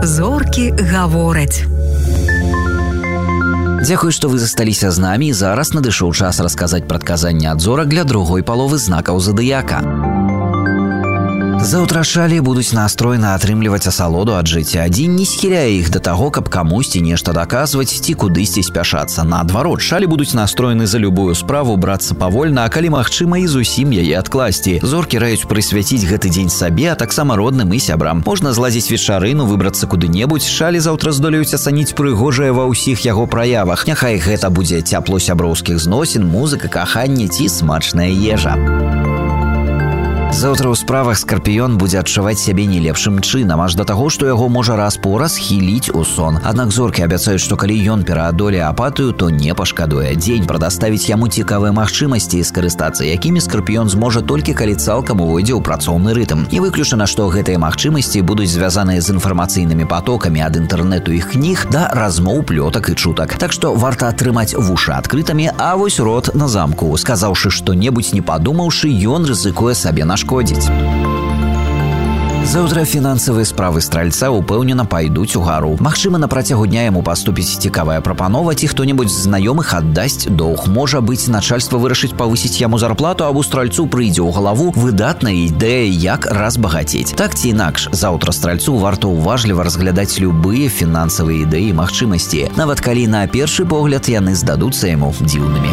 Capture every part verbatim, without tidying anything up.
Зоркі гавораць. Дзякуй, што вы засталіся з намі. Зараз надышоў час расказаць прадказанне ад зорак для другой паловы знакаў задыяка. Заўтра шалі будуць настроены атрымліваць асалоду ад жыцця. Адзін не схіляе іх да таго, каб камусьці нешта даказваць ці кудысьці спяшацца. Наадварот, шалі будуць настроены за любую справу брацца павольна, а калі магчыма і зусім яе адкласці. Зоркі раюць прысвяціць гэты дзень сабе, а таксама родным і сябрам. Можна злазіць вечарыну, выбрацца куды-небудзь. Шалі заўтра здолеюць ацаніць прыгожае ва ўсіх яго праявах. Няхай гэта будзе цяпло сяброўскіх зносін, музыка, каханне ці смачная ежа. Заўтра ў справах скарпіён будзе адчуваць сябе не лепшым чынам, аж да таго, што яго можа раз-пораз хіліць у сон. Аднак зоркі абяцаюць, што калі ён пераадолее апатыю, то не пашкадуе. Дзень прадаставіць яму цікавыя магчымасці, скарыстацца якімі скарпіён зможа толькі калі цалкам увойдзе ў працоўны рытм. Не выключана, што гэтыя магчымасці будуць звязаныя з інфармацыйнымі потокамі ад інтэрнэту і кніг да размоў, плётак і чутак. Так што варта атрымаць вушы адкрытымі, а вось рот на замку. Сказаўшы што-небудзь не падумаўшы, ён рызыкуе сабе нашкодзіць. Заўтра фінансавыя справы стральца упэўнена пайдуць угару. Магчыма, на працягу дня яму паступіць цікавая прапанова ці хто-небудзь з знаёмых аддасць доўг. Можа быць, начальства вырашыць павысіць яму зарплату, або стральцу прыйдзе ў галаву выдатная ідэя, як разбагацець. Так ці інакш, заўтра стральцу варта уважліва разглядаць любыя фінансавыя ідэі і магчымасці, нават калі на першы погляд яны здадуцца яму дзіўнымі.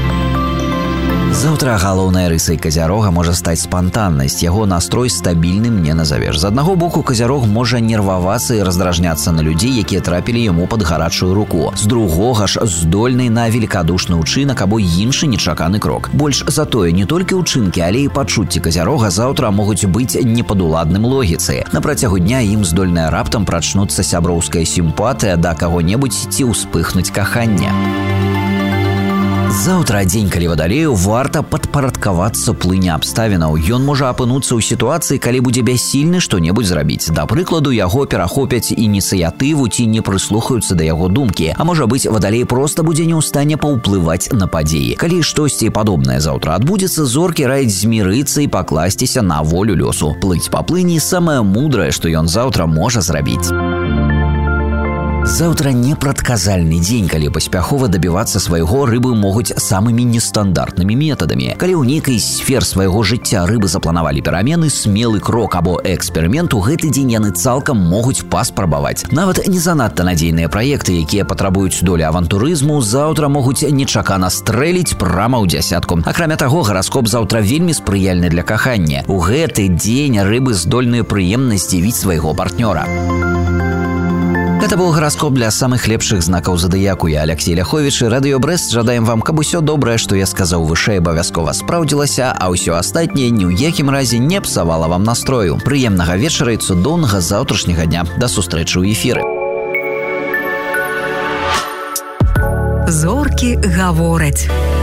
Заўтра галоўнай рысай казярога можа стаць спантаннасць. Яго настрой стабільным не назавеш. З аднаго боку, казярог можа нервавацца і раздражняцца на людзей, якія трапілі яму пад гарачую руку. З другога ж здольны на велікадушны ўчынак або іншы нечаканы крок. Больш за тое, не толькі ўчынкі, але і пачуцці казярога заўтра могуць быць не пад уладным логіцы. На працягу дня ім здольная раптам прачнуцца сяброўская сімпатыя да каго-небудзь ці ўспыхнуць каханне. Заўтра дзень калі вадалею варта падпарадкавацца плыні абставінаў. Ён можа апынуцца ў сітуацыі, калі будзе бяссільны што-небудзь зрабіць. Да прыкладу, яго перахопяць ініцыятыву ці не прыслухаюцца да яго думкі. А можа быць, вадалей проста будзе не ў стане паўплываць на падзеі. Калі штосьці падобнае заўтра адбудзецца, зоркі раяць змірыцца і пакласціся на волю лёсу. Плыць па плыні самае мудрае, што ён заўтра можа зрабіць. Заўтра непрадказальны дзень, калі паспяхова дабівацца свайго рыбы могуць самымі нестандартнымі метадамі. Калі ў нейкай сфер свайго жыцця рыбы запланавалі перамены, смелы крок або эксперымент, у гэты дзень яны цалкам могуць паспрабаваць. Нават не занадта надзейныя праекты, якія патрабуюць долі авантурызму, заўтра могуць нечакана стрэліць прама ў дзясятку. Акрамя таго, гараскоп заўтра вельмі спрыяльны для кахання. У гэты дзень рыбы здольныя прыемна здзівіць свайго партнёра. Гэта быў гараскоп для самых лепшых знакаў задыяку. Я Алексей Ляховіч і Радыё Брэст жадаем вам, каб усё добрае, што я сказаў вышэй, абавязкова спраўдзілася, а ўсё астатняе ні ў якім разе не псавала вам настрою. Прыемнага вечара і цудоўнага заўтрашняга дня. Да сустрэчы ў эфіры. Зоркі гавораць.